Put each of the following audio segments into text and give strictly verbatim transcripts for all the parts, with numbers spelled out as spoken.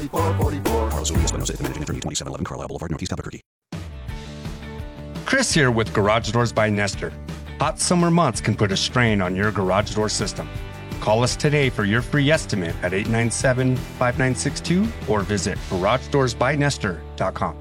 Carlos Ruiz, Espinosa, Managing Attorney, twenty-seven eleven Carlisle Boulevard, Northeast Albuquerque. Chris here with Garage Doors by Nestor. Hot summer months can put a strain on your garage door system. Call us today for your free estimate at eight nine seven, five nine six two or visit garage doors by nestor dot com.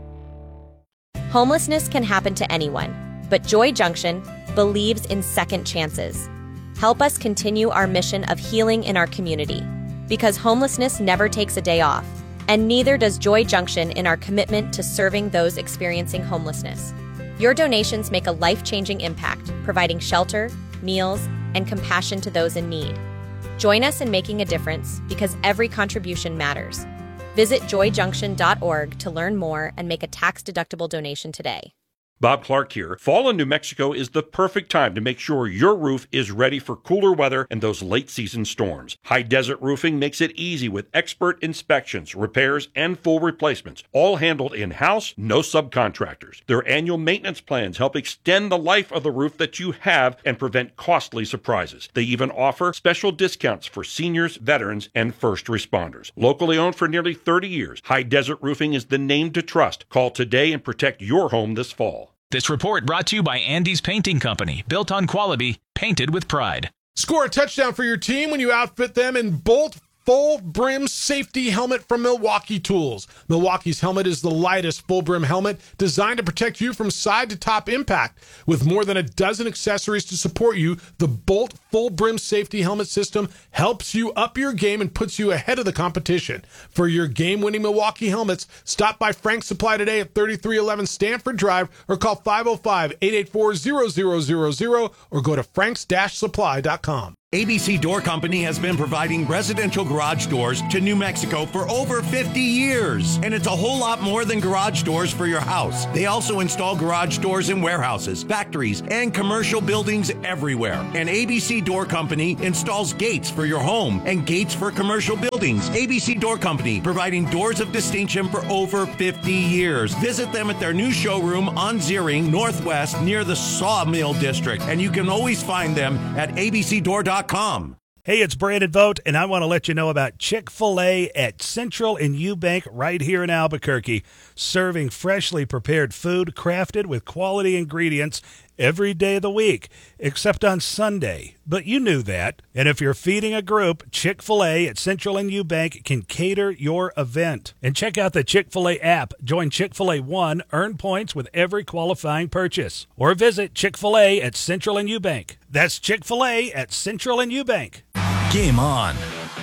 Homelessness can happen to anyone, but Joy Junction believes in second chances. Help us continue our mission of healing in our community, because homelessness never takes a day off, and neither does Joy Junction in our commitment to serving those experiencing homelessness. Your donations make a life-changing impact, providing shelter, meals, and compassion to those in need. Join us in making a difference, because every contribution matters. Visit joy junction dot org to learn more and make a tax-deductible donation today. Bob Clark here. Fall in New Mexico is the perfect time to make sure your roof is ready for cooler weather and those late season storms. High Desert Roofing makes it easy with expert inspections, repairs, and full replacements, all handled in-house, no subcontractors. Their annual maintenance plans help extend the life of the roof that you have and prevent costly surprises. They even offer special discounts for seniors, veterans, and first responders. Locally owned for nearly thirty years, High Desert Roofing is the name to trust. Call today and protect your home this fall. This report brought to you by Andy's Painting Company, built on quality, painted with pride. Score a touchdown for your team when you outfit them in Bolt Full Brim Safety Helmet from Milwaukee Tools. Milwaukee's helmet is the lightest full brim helmet designed to protect you from side to top impact. With more than a dozen accessories to support you, the Bolt Full Brim Safety Helmet system helps you up your game and puts you ahead of the competition. For your game-winning Milwaukee helmets, stop by Frank's Supply today at thirty-three eleven Stanford Drive or call five oh five, eight eight four, zero zero zero zero or go to franks dash supply dot com. A B C Door Company has been providing residential garage doors to New Mexico for over fifty years. And it's a whole lot more than garage doors for your house. They also install garage doors in warehouses, factories, and commercial buildings everywhere. And A B C Door Company installs gates for your home and gates for commercial buildings. A B C Door Company, providing doors of distinction for over fifty years. Visit them at their new showroom on Zeering Northwest near the Sawmill District. And you can always find them at a b c door dot com. Hey, it's Brandon Vogt, and I want to let you know about Chick-fil-A at Central and Eubank right here in Albuquerque, serving freshly prepared food crafted with quality ingredients every day of the week, except on Sunday. But you knew that. And if you're feeding a group, Chick-fil-A at Central and Eubank can cater your event. And check out the Chick-fil-A app. Join Chick-fil-A One, earn points with every qualifying purchase. Or visit Chick-fil-A at Central and Eubank. That's Chick-fil-A at Central and Eubank. Game on.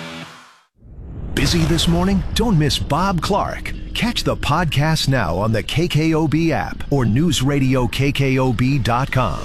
Busy this morning? Don't miss Bob Clark. Catch the podcast now on the K K O B app or news radio K K O B dot com.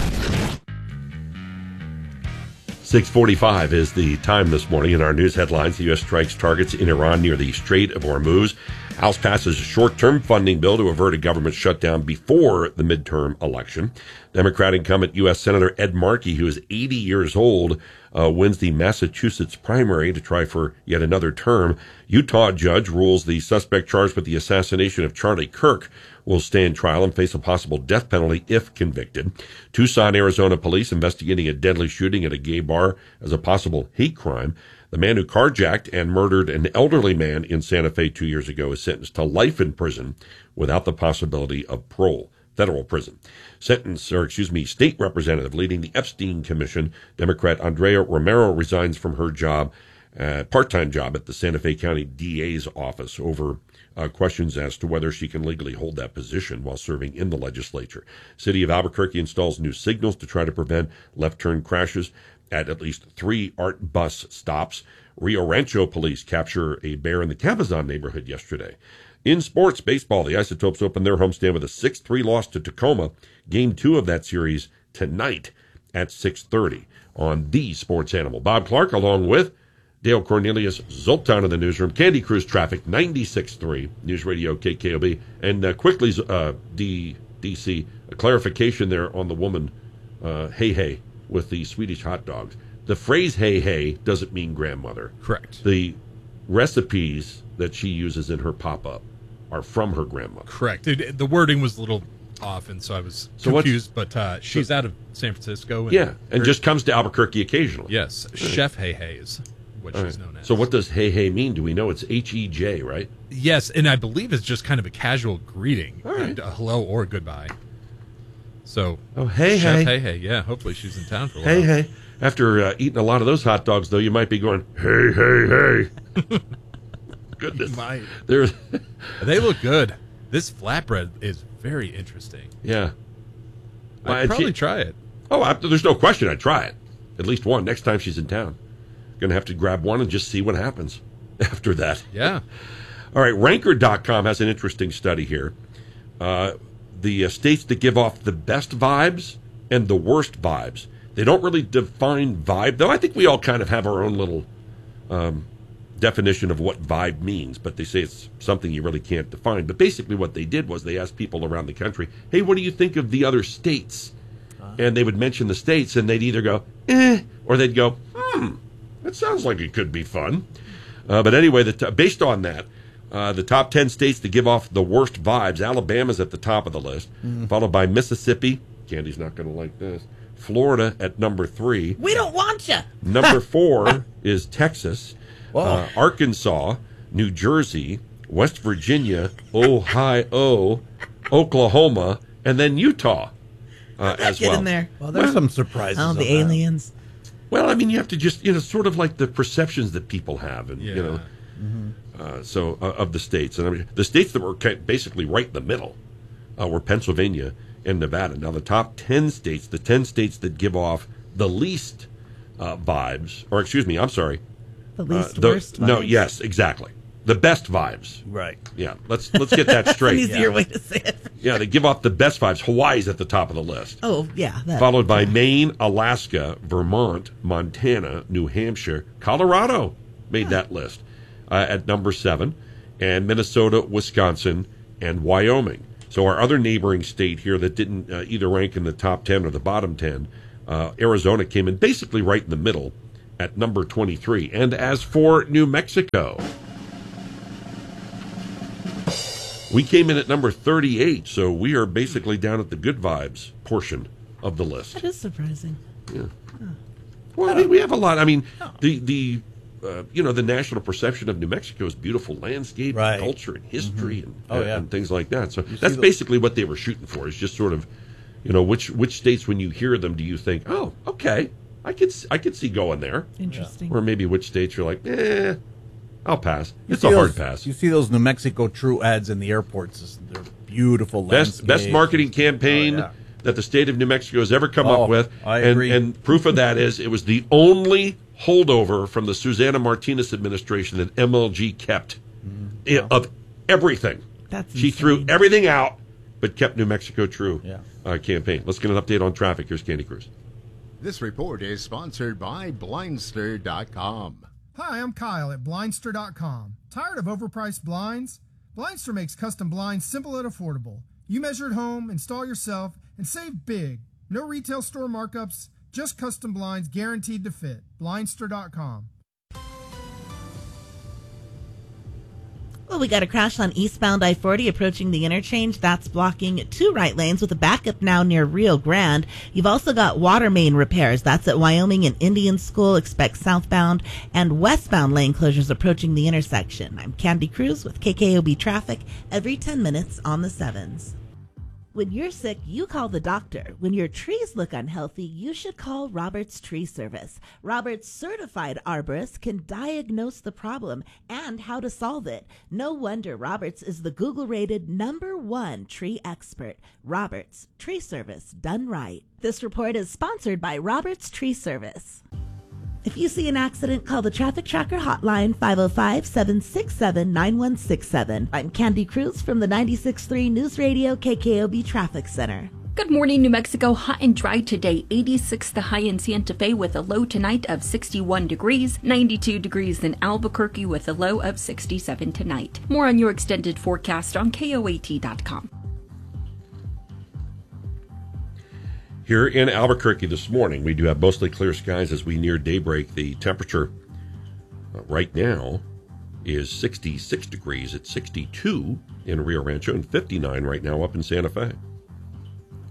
six forty-five is the time this morning. In our news headlines, the U S strikes targets in Iran near the Strait of Hormuz. House passes a short-term funding bill to avert a government shutdown before the midterm election. Democrat incumbent U S Senator Ed Markey, who is eighty years old, uh, wins the Massachusetts primary to try for yet another term. Utah judge rules the suspect charged with the assassination of Charlie Kirk will stand trial and face a possible death penalty if convicted. Tucson, Arizona police investigating a deadly shooting at a gay bar as a possible hate crime. The man who carjacked and murdered an elderly man in Santa Fe two years ago is sentenced to life in prison without the possibility of parole. Federal prison. Sentence, or excuse me, state representative leading the Epstein Commission, Democrat Andrea Romero, resigns from her job, uh, part-time job at the Santa Fe County D A's office over uh, questions as to whether she can legally hold that position while serving in the legislature. City of Albuquerque installs new signals to try to prevent left-turn crashes at at least three ART bus stops. Rio Rancho police capture a bear in the Cabazon neighborhood yesterday. In sports, baseball, the Isotopes open their homestand with a six three loss to Tacoma. Game two of that series tonight at six thirty on the Sports Animal. Bob Clark along with Dale Cornelius, Zoltan in the newsroom, Candy Cruise Traffic, ninety-six point three, News Radio K K O B. And uh, quickly, uh, D, DC, a clarification there on the woman, uh, hey, hey, with the Swedish hot dogs. The phrase hey, hey doesn't mean grandmother. Correct. The recipes that she uses in her pop-up are from her grandmother. Correct. It, the wording was a little off, and so I was so confused, but uh, she's so, out of San Francisco. And yeah, and just comes to Albuquerque occasionally. Yes, Chef Hey Hey's what All she's right. known as. So what does hey hey mean? Do we know? It's H E J, right? Yes, and I believe it's just kind of a casual greeting. All right. And a hello or goodbye. So, Oh, hey, Chef hey. Hey Hey, yeah, hopefully she's in town for a while. Hey, hey. After uh, eating a lot of those hot dogs, though, you might be going, hey, hey, hey. Goodness. Might. There's, They look good. This flatbread is very interesting. yeah. I'd Uh, probably she- try it. Oh, I, there's no question I'd try it. At least one next time she's in town. Going to have to grab one and just see what happens after that. Yeah. All right, Ranker dot com has an interesting study here. Uh, the uh, states that give off the best vibes and the worst vibes. They don't really define vibe, though I think we all kind of have our own little um, definition of what vibe means, but they say it's something you really can't define. But basically what they did was they asked people around the country, hey, what do you think of the other states? And they would mention the states, and they'd either go, eh, or they'd go, hmm, that sounds like it could be fun. Uh, but anyway, the t- based on that, uh, the top ten states that give off the worst vibes, Alabama's at the top of the list, Mm. followed by Mississippi. Candy's not going to like this. Florida at number three. We don't want you. Number four is Texas, Whoa. uh, Arkansas, New Jersey, West Virginia, Ohio, Oklahoma, and then Utah uh, as Get well. in there. Well, there's some surprises. Oh, on the that. aliens. Well, I mean, you have to just, you know, sort of like the perceptions that people have, and you Yeah. know, uh, so uh, of the states, and I mean, the states that were ki- basically right in the middle uh, were Pennsylvania and Nevada. Now, the top ten states, the ten states that give off the least uh, vibes, or excuse me, I'm sorry, The uh, least the- worst. no, vibes. yes, exactly, the best vibes. Right. Yeah, let's let's get that straight. An easier yeah. way to say it. yeah, they give off the best vibes. Hawaii's at the top of the list. Oh, yeah. That. Followed by Maine, Alaska, Vermont, Montana, New Hampshire, Colorado made that list uh, at number seven, and Minnesota, Wisconsin, and Wyoming. So our other neighboring state here that didn't uh, either rank in the top ten or the bottom ten, uh, Arizona came in basically right in the middle at number twenty-three. And as for New Mexico, we came in at number thirty-eight, so we are basically down at the good vibes portion of the list. That is surprising. Yeah. Well, I mean, we have a lot. I mean, the the uh, you know the national perception of New Mexico is beautiful landscape, Right. culture, and history, and, Oh, yeah. and things like that. So see that's the- basically what they were shooting for. Is just sort of, you know, which which states when you hear them do you think, oh, okay, I could s- I could see going there, Interesting. or maybe which states you're like, eh, I'll pass. You It's see a hard those- pass. You see those New Mexico True ads in the airports. They're beautiful. Best best landscapes. marketing campaign Oh, yeah. that the state of New Mexico has ever come Oh, up with. I and, agree. and proof of that is it was the only holdover from the Susana Martinez administration that M L G kept Mm-hmm. i- of everything. That's She threw insane. everything out but kept New Mexico true Yeah. uh, campaign. Let's get an update on traffic. Here's Candy Cruz. This report is sponsored by Blindster dot com. Hi, I'm Kyle at Blindster dot com. Tired of overpriced blinds? Blindster makes custom blinds simple and affordable. You measure at home, install yourself, and save big. No retail store markups, just custom blinds guaranteed to fit. Blindster dot com. Well, we got a crash on eastbound I forty approaching the interchange. That's blocking two right lanes with a backup now near Rio Grande. You've also got water main repairs. That's at Wyoming and Indian School. Expect southbound and westbound lane closures approaching the intersection. I'm Candy Cruz with K K O B Traffic every ten minutes on the sevens. When you're sick, you call the doctor. When your trees look unhealthy, you should call Roberts Tree Service. Roberts certified arborists can diagnose the problem and how to solve it. No wonder Roberts is the Google-rated number one tree expert. Roberts Tree Service, done right. This report is sponsored by Roberts Tree Service. If you see an accident, call the Traffic Tracker hotline five oh five, seven six seven, nine one six seven. I'm Candy Cruz from the ninety-six point three News Radio K K O B Traffic Center. Good morning, New Mexico. Hot and dry today. eighty-six the high in Santa Fe with a low tonight of sixty-one degrees. ninety-two degrees in Albuquerque with a low of sixty-seven tonight. More on your extended forecast on K O A T dot com. Here in Albuquerque this morning, we do have mostly clear skies as we near daybreak. The temperature uh, right now is sixty-six degrees at sixty-two in Rio Rancho and fifty-nine right now up in Santa Fe.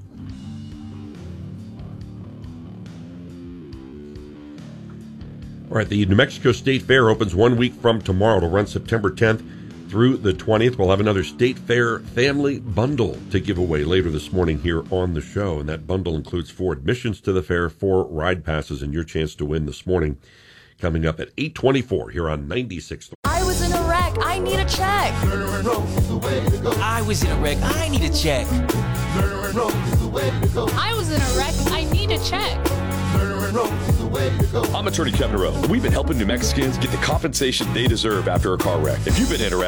All All right, the New Mexico State Fair opens one week from tomorrow. It'll run September tenth through the twentieth. We'll have another State Fair family bundle to give away later this morning here on the show. And that bundle includes four admissions to the fair, four ride passes, and your chance to win this morning coming up at eight twenty-four here on ninety-six. I was in a wreck. I need a check. I was in a wreck. I need a check. I was in a wreck. I need a check. I'm attorney Kevin Rowe. We've been helping New Mexicans get the compensation they deserve after a car wreck. If you've been in a wreck,